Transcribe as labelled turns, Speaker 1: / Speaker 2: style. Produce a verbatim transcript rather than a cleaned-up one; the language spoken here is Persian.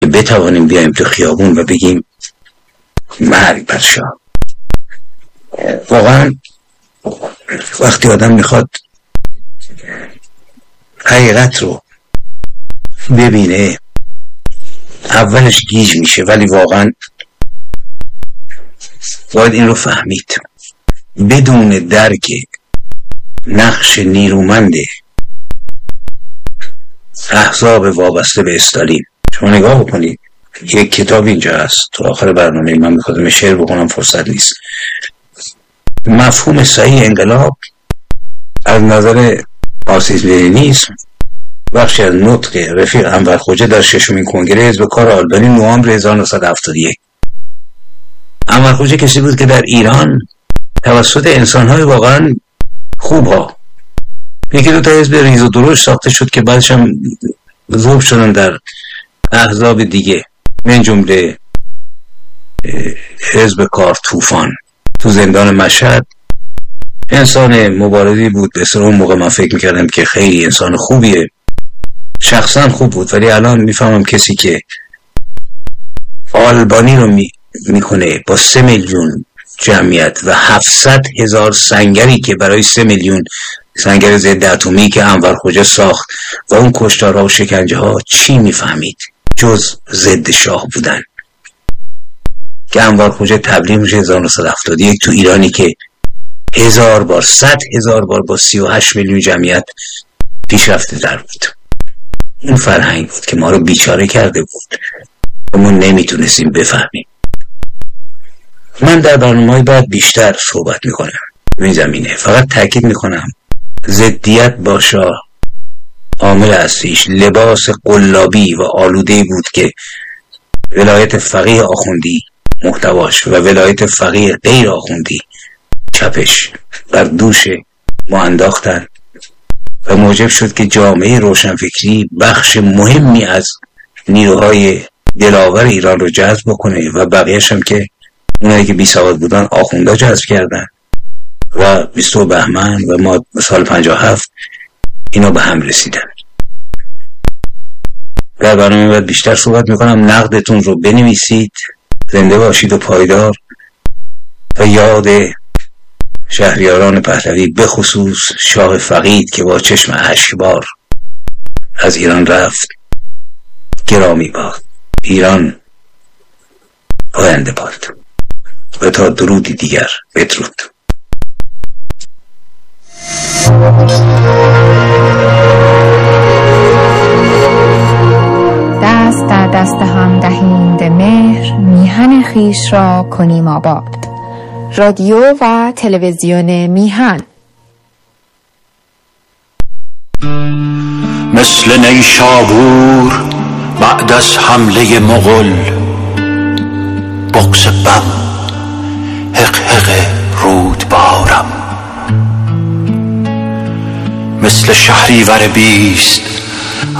Speaker 1: بتوانیم بیایم تو خیابون و بگیم مرگ بر شاه. واقعا وقتی آدم میخواد حقیقت رو ببینه اولش گیج میشه، ولی واقعا باید این رو فهمید. بدون درک نقش نیرومند احزاب وابسته به استالین، شما نگاه بکنید، یک کتاب اینجا هست تو آخر برنامه، من میخوادم شعر بکنم فرصت نیست. مفهوم صحیح انقلاب از نظر مارکسیسم لنینیسم، بخشی از نطق رفیق انور خوجه در ششمین کنگره حزب کار آلبانی نوامبر هزار و نهصد و هفتاد و یک. انور خوجه کسی بود که در ایران توسط انسان‌های واقعا خوب ها، یکی دو تا حزب ریز و درشت ساخته شد که بعدش هم ذوب شدن در احزاب دیگه، من جمله حزب کار طوفان تو زندان مشهد. انسان مبارزی بود، به اصطلاح اون موقع من فکر میکردم که خیلی انسان خوبیه، شخصا خوب بود، ولی الان میفهمم کسی که آلبانی رو می میکنه با سه میلیون جمعیت و هفتصد هزار سنگری که برای سه میلیون سنگر ضد اتمی که انور خوجه ساخت و اون کشتارها و شکنجه ها، چی میفهمید جز ضد شاه بودن؟ که انور خوجه تبلیغ میشه هزار و نهصد و هفتاد و یک تو ایرانی که هزار بار صد هزار بار با سی و هشت میلیون جمعیت پیشرفته در بود. این فرهنگ بود که ما رو بیچاره کرده بود و ما نمیتونستیم بفهمیم. من در برنامه‌های بعد بیشتر صحبت میکنم به این زمینه، فقط تاکید میکنم ضدیت با شاه عامل اصلیش لباس قلابی و آلوده بود که ولایت فقیه آخوندی محتواش و ولایت فقیه غیر آخوندی چپش بر دوش ما انداختن و موجب شد که جامعه روشنفکری بخش مهمی از نیروهای دلاور ایران رو جذب بکنه و بقیه‌اش هم که اونایی که بی سواد بودن آخوندا جذب کردن و بیست بهمن و ما سال پنجاه و هفت اینا به هم رسیدن. در برنامه باید بیشتر صحبت میکنم، نقدتون رو بنویسید. زنده باشید و پایدار و یاد شهریاران پهلوی به خصوص شاه فقید که با چشم اشکبار از ایران رفت گرامی باد. ایران پاینده باد. و تا درودی دیگر بدرود.
Speaker 2: دست در دست هم دهیم به مهر، میهن خویش را کنیم آباد. رادیو و تلویزیون میهن.
Speaker 3: مثل نیشابور بعد از حمله مغول، بغض بم حق حق رود بارم. مثل شهریور بیست